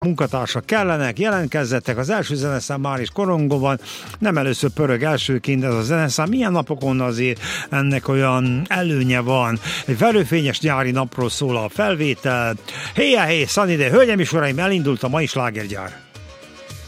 munkatársak kellenek, jelentkezzettek, az első zeneszám már is korongban van, nem először pörög elsőként ez a zeneszám, milyen napokon azért ennek olyan előnye van. Egy verőfényes nyári napról szól a felvétel. Hey, Sunny Day, hölgyeim és uraim, elindult a mai slágergyár.